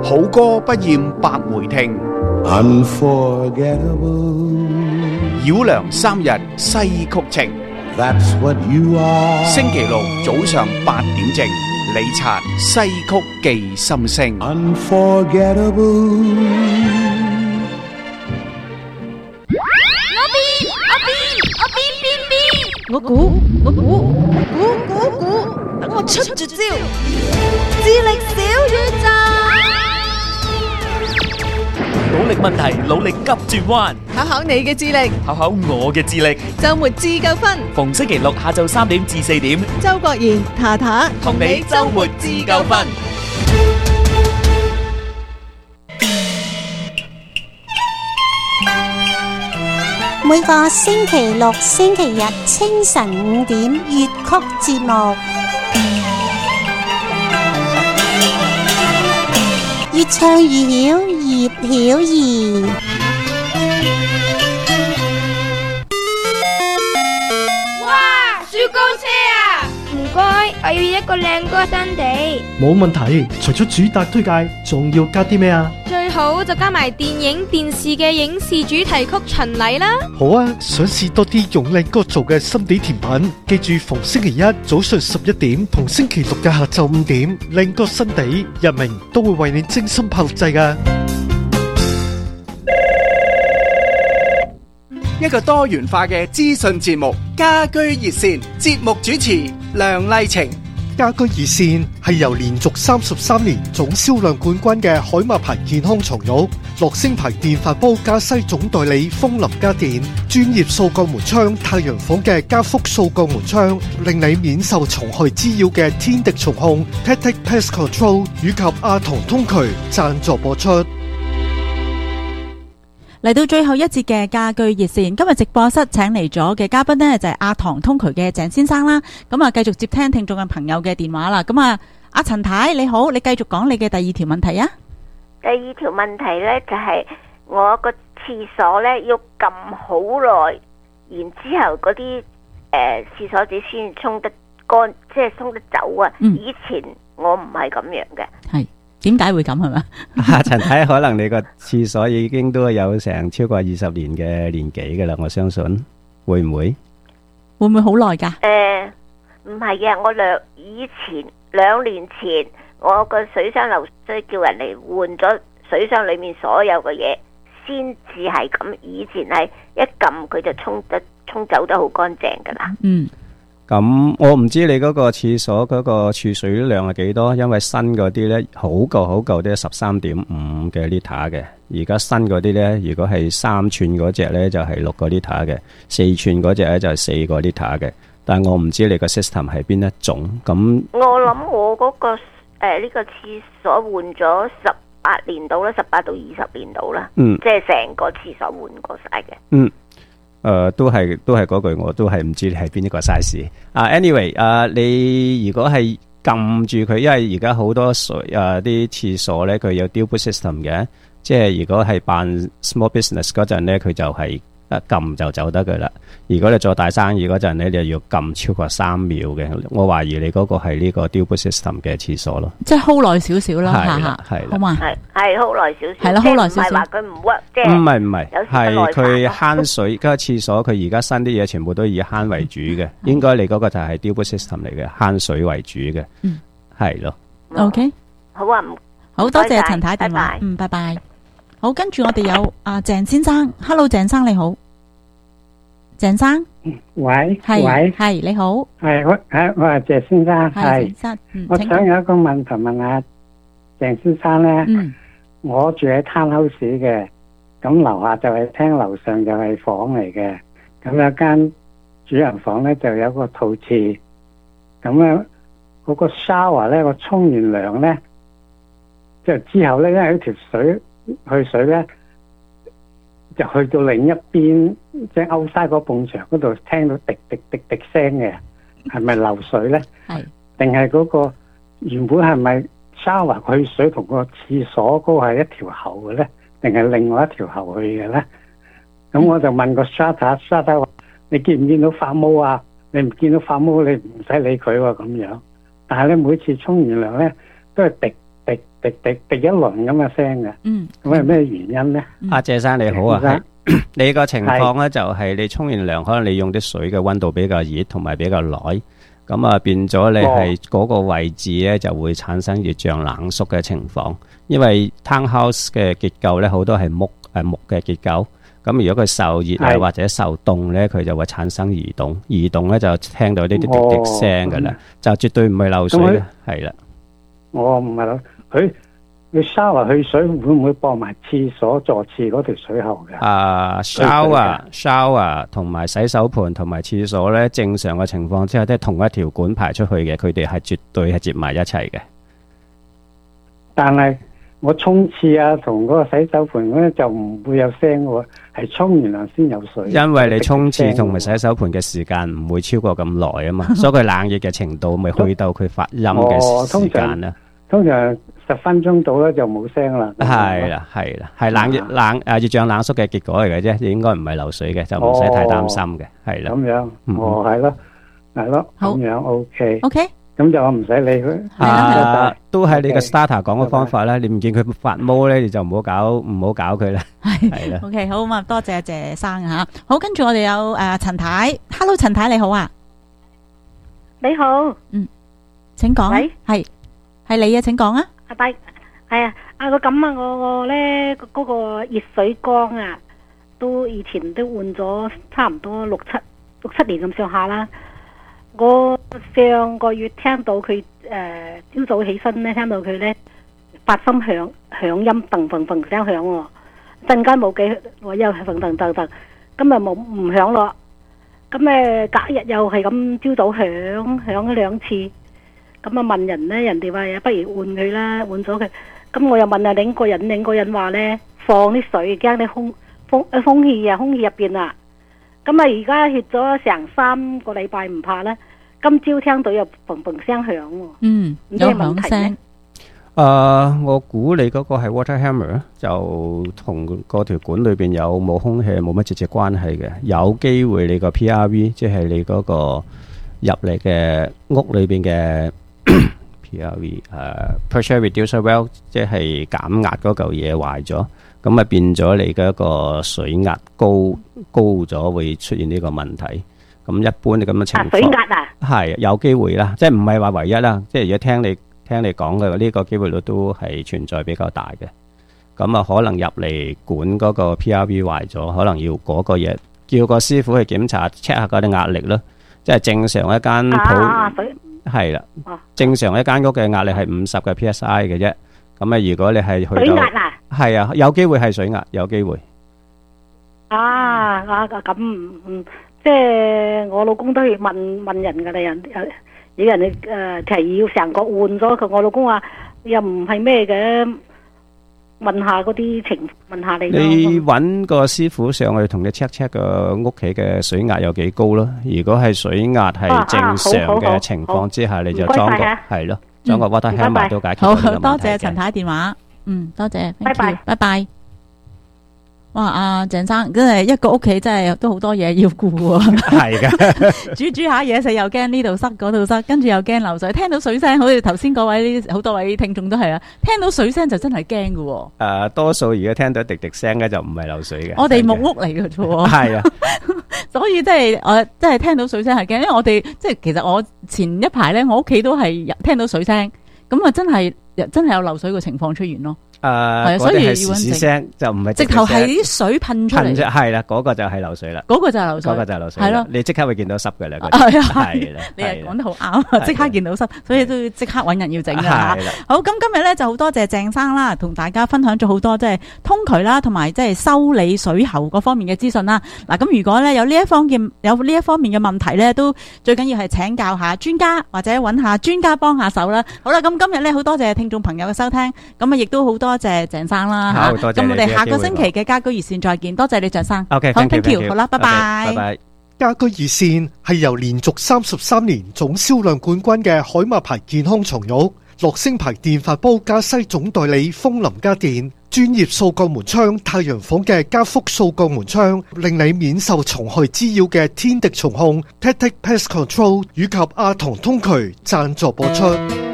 好歌不厭百回聽。 Unforgettable. 繞梁三日西曲情。 That's what you are. 星期六早上8點正，李察西曲記心聲。 Unforgettable. 我估，等我出絕招，智力小宇宙， 努力問題，努力急轉彎， 考考你嘅智力， 考考我嘅智力。 周末自夠分， 逢星期六下晝3點至4點， 周國賢、塔塔同你周末自夠分。 每個星期六、星期日清晨5點粵曲節目，越唱越曉，葉曉儀。 哇！雪糕車啊！唔該，我要一個靚歌新地。 冇問題，除咗主打推介，仲要加啲咩啊？ 最好就加埋電影、電視嘅影視主題曲巡禮啦。 好啊，想試多啲用靚歌做嘅心地甜品，記住逢星期一早上11點同星期六嘅下晝5點，靚歌新地日明都會為你精心炮製㗎。 一個多元化嘅資訊節目，家居熱線，節目主持梁麗晴。 家居熱線係由連續33年總銷量冠軍嘅海馬牌健康床褥、樂聲牌電飯煲加西總代理風林家電、專業掃鋼門窗太陽房嘅加福掃鋼門窗，令你免受蟲害滋擾嘅天敵蟲控 Tactic Pest Control 以及阿唐通渠贊助播出。 嚟到最後一節嘅家居熱線，今日直播室請嚟咗嘅嘉賓呢，就係阿唐通渠嘅鄭先生啦。咁啊，繼續接聽聽眾嘅朋友嘅電話啦。咁啊，阿陳太你好，你繼續講你嘅第二條問題啊。 第二條問題呢，就係我個廁所呢要撳好耐，然之後嗰啲廁所紙先沖得乾，即係沖得走啊。以前我唔係咁樣嘅。 係。點解會咁係嘛？ 陳太，可能你個廁所已經都有成超過20年嘅年紀噶啦，我相信會唔會？ 會唔會好耐噶？ 唔係嘅，我2年前，我個水箱漏水，叫人嚟換咗水箱裏面所有嘅嘢，先至係咁。以前係一撳佢就沖走得好乾淨噶啦。 嗯。 咁我唔知你嗰個廁所嗰個儲水量係幾多，因為新嗰啲呢，好舊都係13.5嘅 liter 嘅，而家新嗰啲呢，如果係3寸嗰隻呢，就係6個 liter 嘅，4寸嗰隻呢，就係4個 liter 嘅。但係我唔知你個 system 係邊一種。咁我諗我嗰個呢個廁所換咗18年到啦，18到20年到啦。即係成個廁所換過晒嘅。 都係嗰句，我都係唔知你係邊一個 size。Anyway， 你如果係撳住佢，因為而家好多水啲廁所咧，佢有 Dilbert system 嘅，即係如果係辦 small business 嗰陣咧，佢就係撳就走得噶啦。如果你做大生意嗰陣咧，你就要撳超過3秒嘅。我懷疑你嗰個係呢個 Dilbert system 嘅廁所咯。 即係 hold 耐少少啦， 係啦， 好嘛？ 係 hold 耐少少， 係咯 hold 耐少少。 唔係話佢唔 work，即係唔係，係佢慳水。嗰個廁所佢而家新啲嘢全部都以慳為主嘅，應該你嗰個就係 Dilbert system 嚟嘅，慳水為主嘅，係咯。 OK， 好啊， 好多謝陳太電話，拜拜。好，跟住我哋有阿鄭先生 ，Hello， 鄭生你好，鄭生， 喂， 係你好， 係我係謝先生， 係， 我想有一個問題問下鄭先生咧，我住喺townhouse嘅，咁樓下就係廳，樓上就係房嚟嘅，咁有間主人房咧就有個套廁，咁咧嗰個 shower 咧，我沖完涼咧，就之後咧，因為條水去水咧，就去到另一邊，即係歐西嗰埲牆嗰度，聽到滴滴滴滴聲嘅，係咪漏水咧？ 係， 定係嗰個原本係咪 shower 去水同個廁所嗰個係一條喉嘅咧？定係另外一條喉去嘅咧？咁我就問個 strata 話：你見唔見到發毛啊？你唔見到發毛，你唔使理佢喎咁樣。但係咧，每次沖完涼咧，都係滴滴滴一輪咁嘅聲嘅。咁係咩原因咧？ 阿謝生你好啊，係你個情況咧就係你沖完涼，可能你用啲水嘅溫度比較熱，同埋比較耐，咁啊變咗你係嗰個位置咧就會產生熱脹冷縮嘅情況。因為 townhouse 嘅結構咧好多係木嘅結構，咁如果佢受熱啊或者受凍咧，佢就會產生移動咧就聽到呢啲滴滴聲噶啦，就絕對唔係漏水嘅，係啦。 我唔係咯，佢shower 去水會唔會駁埋廁所坐廁嗰條水喉嘅？shower 同埋洗手盆同埋廁所咧，正常嘅情況之下都係同一條管排出去嘅，佢哋係絕對係接埋一齊嘅。 但係我沖廁啊同嗰個洗手盆嗰啲就唔會有聲喎，係沖完涼先有水。因為你沖廁同埋洗手盆嘅時間唔會超過咁耐啊嘛，所以佢冷熱嘅程度咪去到佢發音嘅時間啦。通常10分鐘到咧就冇聲啦。係啦，係冷熱脹冷縮嘅結果嚟嘅啫，應該唔係漏水嘅，就唔使太擔心嘅。係啦，咁樣，係咯，咁樣 OK。咁就我唔使理佢。都係你個 starter 講嘅方法啦。你唔見佢發毛咧，你就唔好搞佢啦。係啦。OK， 好嘛，多謝謝生吓。好，跟住我哋有陳太 ，Hello 陳太你好啊。 你好。 請講。喂，係你啊，請講啊。 阿弟，係啊，我咁啊，我咧嗰個熱水缸啊，都以前都換咗差唔多六七年咁上下啦。我上個月聽到佢朝早起身咧，聽到佢咧發生響音，噔噔噔聲響喎，陣間冇幾，我又係噔噔噔噔，今日冇唔響咯，咁隔日又係咁朝早響咗2次，咁啊問人咧，人哋話不如換佢啦，換咗佢，咁我又問下另個人話咧放啲水，驚啲空氣入邊啊。咁啊，而家歇咗成3個禮拜唔怕啦。今朝聽到有砰砰聲響喎。有響聲。我估你嗰個係 water hammer， 就同嗰條管裏邊有冇空氣冇乜直接關係嘅。有機會你個 PRV， 即係你嗰個入嚟嘅屋裏邊嘅 PRV， pressure reducer valve， 即係減壓嗰嚿嘢壞咗。咁啊變咗你嘅一個水壓高咗，會出現呢個問題。咁一般你咁嘅情況，水壓係有機會啦，即係唔係話唯一啦。即係如果聽你講嘅呢個機會率都係存在比較大嘅。咁啊可能入嚟管嗰個 PRV 壞咗，可能要嗰個嘢叫個師傅去檢查 check 下嗰啲壓力咯。即係正常一間鋪係啦，正常一間屋嘅壓力係50嘅 PSI 嘅啫。咁啊如果你係去到水壓係啊，有機會係水壓，有機會。咁即係我老公都要問人噶啦，有人提議要成個換咗佢。我老公話又唔係咩嘅，問下嗰啲情，問下你。你揾個師傅上去同你 check 個屋企嘅水壓有幾高咯。如果係水壓係正常嘅情況之下，你就裝個係咯，裝個 water hammer 都解決到呢個問題嘅。好，多謝陳太電話。多謝，拜拜。哇，阿鄭生真係一個屋企，真係都好多嘢要顧喎。係嘅，煮下嘢食又驚呢度塞嗰度塞，跟住又驚漏水。聽到水聲，好似頭先嗰位好多位聽眾都係啊，聽到水聲就真係驚嘅。多數而家聽到滴滴聲咧，就唔係漏水嘅。我哋木屋嚟嘅啫。係啊，所以即係我真係聽到水聲係驚，因為我哋即係其實我前一排咧，我屋企都係聽到水聲，咁啊真係有漏水嘅情況出現咯。所以係屎聲就唔係直頭係啲水噴出嚟，係啦，嗰個就係漏水啦，嗰個就係漏水，嗰個就係漏水，係咯，你即刻會見到濕嘅啦，係啦，你係講得好啱，即刻見到濕，所以都要即刻揾人要整噶吓。好，咁今日咧就好多謝鄭生啦，同大家分享咗好多即係通渠啦，同埋即係修理水喉嗰方面嘅資訊啦。嗱，咁如果咧有呢一方面嘅問題咧，都最緊要係請教下專家或者揾下專家幫下手啦。好啦，咁今日咧好多謝聽眾朋友嘅收聽，咁啊亦都好多謝鄭生啦吓，咁我哋下個星期嘅家居熱線再見，多謝你鄭生。OK，好 ，thank you，好啦，拜拜。拜拜。 家居熱線係由連續33年總銷量冠軍嘅海馬牌健康床褥、樂聲牌電飯煲加西總代理風林家電、專業掃鋼門窗太陽房嘅加福掃鋼門窗，令你免受蟲害滋擾嘅天敵蟲控 Tactic Pest Control 以及阿唐通渠贊助播出。